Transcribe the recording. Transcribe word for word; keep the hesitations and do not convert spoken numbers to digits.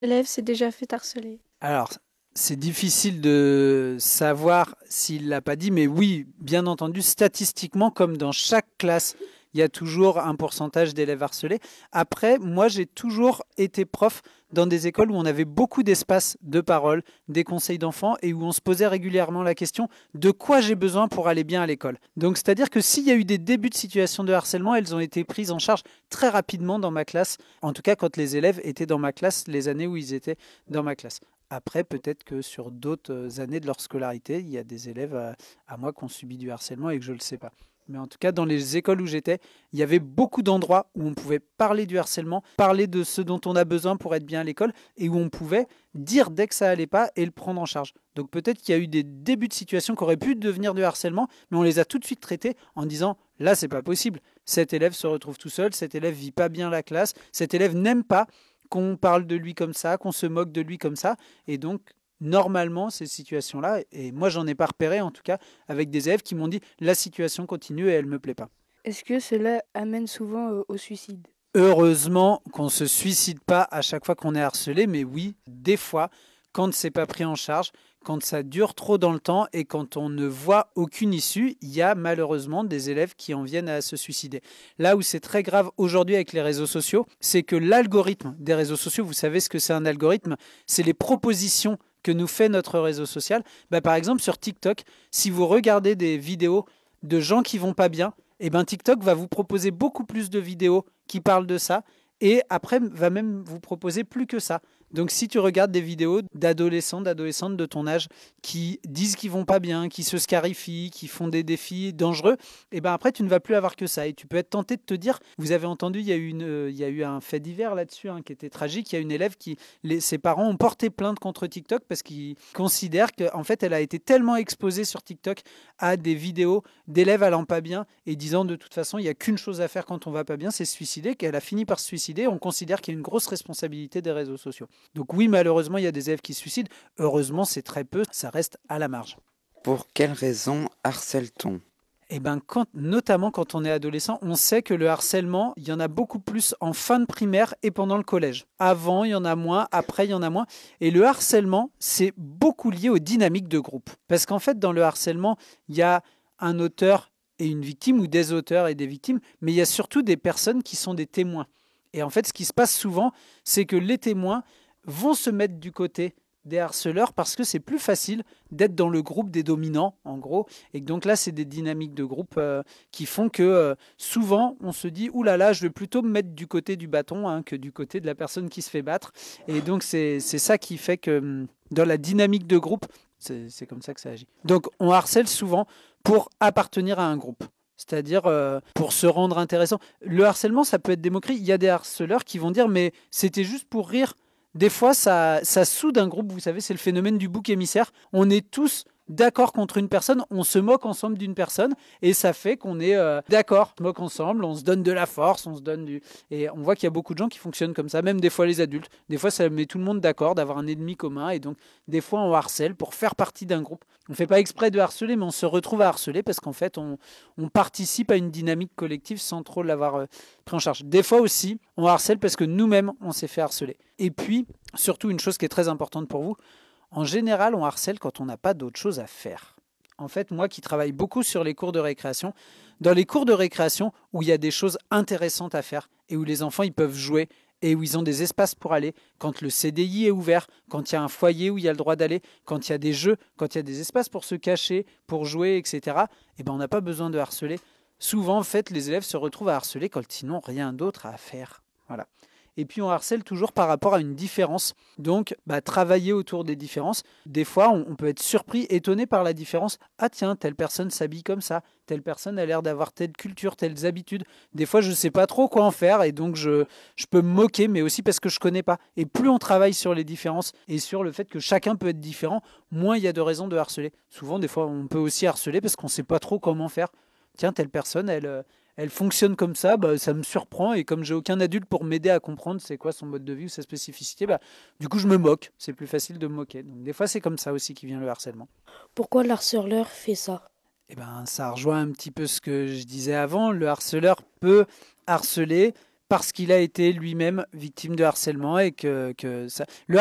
L'élève s'est déjà fait harceler. Alors, c'est difficile de savoir s'il l'a pas dit, mais oui, bien entendu, statistiquement, comme dans chaque classe, il y a toujours un pourcentage d'élèves harcelés. Après, moi, j'ai toujours été prof dans des écoles où on avait beaucoup d'espace de parole, des conseils d'enfants et où on se posait régulièrement la question de quoi j'ai besoin pour aller bien à l'école. Donc, c'est-à-dire que s'il y a eu des débuts de situation de harcèlement, elles ont été prises en charge très rapidement dans ma classe, en tout cas quand les élèves étaient dans ma classe, les années où ils étaient dans ma classe. Après, peut-être que sur d'autres années de leur scolarité, il y a des élèves à, à moi qui ont subi du harcèlement et que je ne le sais pas. Mais en tout cas, dans les écoles où j'étais, il y avait beaucoup d'endroits où on pouvait parler du harcèlement, parler de ce dont on a besoin pour être bien à l'école et où on pouvait dire dès que ça allait pas et le prendre en charge. Donc peut-être qu'il y a eu des débuts de situation qui auraient pu devenir du harcèlement, mais on les a tout de suite traités en disant là, c'est pas possible. Cet élève se retrouve tout seul, cet élève vit pas bien la classe, cet élève n'aime pas qu'on parle de lui comme ça, qu'on se moque de lui comme ça. Et donc, normalement, ces situations-là, et moi, j'en ai pas repéré, en tout cas, avec des élèves qui m'ont dit la situation continue et elle me plaît pas. Est-ce que cela amène souvent euh, au suicide? Heureusement qu'on ne se suicide pas à chaque fois qu'on est harcelé, mais oui, des fois, quand c'est pas pris en charge, quand ça dure trop dans le temps et quand on ne voit aucune issue, il y a malheureusement des élèves qui en viennent à se suicider. Là où c'est très grave aujourd'hui avec les réseaux sociaux, c'est que l'algorithme des réseaux sociaux, vous savez ce que c'est un algorithme, c'est les propositions que nous fait notre réseau social. Bah, par exemple, sur TikTok, si vous regardez des vidéos de gens qui vont pas bien, eh ben TikTok va vous proposer beaucoup plus de vidéos qui parlent de ça et après va même vous proposer plus que ça. Donc si tu regardes des vidéos d'adolescents, d'adolescentes de ton âge qui disent qu'ils vont pas bien, qui se scarifient, qui font des défis dangereux, et ben après tu ne vas plus avoir que ça et tu peux être tenté de te dire, vous avez entendu, il y a eu une, euh, il y a eu un fait divers là-dessus hein, qui était tragique. Il y a une élève qui, les, ses parents ont porté plainte contre TikTok parce qu'ils considèrent qu'en fait elle a été tellement exposée sur TikTok à des vidéos d'élèves allant pas bien et disant de toute façon il n'y a qu'une chose à faire quand on va pas bien, c'est se suicider, qu'elle a fini par se suicider. On considère qu'il y a une grosse responsabilité des réseaux sociaux. Donc oui, malheureusement, il y a des élèves qui se suicident. Heureusement, c'est très peu, ça reste à la marge. Pour quelles raisons harcèle-t-on? Et ben, quand, notamment quand on est adolescent, on sait que le harcèlement, il y en a beaucoup plus en fin de primaire et pendant le collège. Avant, il y en a moins, après, il y en a moins. Et le harcèlement, c'est beaucoup lié aux dynamiques de groupe. Parce qu'en fait, dans le harcèlement, il y a un auteur et une victime, ou des auteurs et des victimes, mais il y a surtout des personnes qui sont des témoins. Et en fait, ce qui se passe souvent, c'est que les témoins vont se mettre du côté des harceleurs parce que c'est plus facile d'être dans le groupe des dominants, en gros. Et donc là, c'est des dynamiques de groupe euh, qui font que euh, souvent, on se dit, oulala, là là, je vais plutôt me mettre du côté du bâton hein, que du côté de la personne qui se fait battre. Et donc, c'est c'est ça qui fait que hum, dans la dynamique de groupe, c'est c'est comme ça que ça agit. Donc, on harcèle souvent pour appartenir à un groupe. C'est-à-dire euh, pour se rendre intéressant. Le harcèlement, ça peut être des moqueries. Il y a des harceleurs qui vont dire, mais c'était juste pour rire. Des fois, ça, ça soude un groupe, vous savez, c'est le phénomène du bouc émissaire. On est tous d'accord contre une personne, on se moque ensemble d'une personne, et ça fait qu'on est euh, d'accord, on se moque ensemble, on se donne de la force, on se donne du... Et on voit qu'il y a beaucoup de gens qui fonctionnent comme ça, même des fois les adultes. Des fois, ça met tout le monde d'accord d'avoir un ennemi commun, et donc des fois, on harcèle pour faire partie d'un groupe. On ne fait pas exprès de harceler, mais on se retrouve à harceler parce qu'en fait, on, on participe à une dynamique collective sans trop l'avoir euh, pris en charge. Des fois aussi, on harcèle parce que nous-mêmes, on s'est fait harceler. Et puis, surtout une chose qui est très importante pour vous, en général, on harcèle quand on n'a pas d'autre chose à faire. En fait, moi qui travaille beaucoup sur les cours de récréation, dans les cours de récréation où il y a des choses intéressantes à faire et où les enfants ils peuvent jouer et où ils ont des espaces pour aller, quand le C D I est ouvert, quand il y a un foyer où il y a le droit d'aller, quand il y a des jeux, quand il y a des espaces pour se cacher, pour jouer, et cetera, eh ben on n'a pas besoin de harceler. Souvent, en fait, les élèves se retrouvent à harceler quand ils n'ont rien d'autre à faire. Voilà. Et puis on harcèle toujours par rapport à une différence. Donc, bah, travailler autour des différences. Des fois, on, on peut être surpris, étonné par la différence. Ah tiens, telle personne s'habille comme ça. Telle personne a l'air d'avoir telle culture, telles habitudes. Des fois, je ne sais pas trop quoi en faire et donc je, je peux me moquer, mais aussi parce que je ne connais pas. Et plus on travaille sur les différences et sur le fait que chacun peut être différent, moins il y a de raisons de harceler. Souvent, des fois, on peut aussi harceler parce qu'on ne sait pas trop comment faire. Tiens, telle personne, elle, elle fonctionne comme ça, bah, ça me surprend. Et comme j'ai aucun adulte pour m'aider à comprendre c'est quoi son mode de vie ou sa spécificité, bah, du coup, je me moque. C'est plus facile de me moquer. Donc, des fois, c'est comme ça aussi qui vient le harcèlement. Pourquoi le harceleur fait ça? Eh ben, ça rejoint un petit peu ce que je disais avant. Le harceleur peut harceler parce qu'il a été lui-même victime de harcèlement et que, que ça... le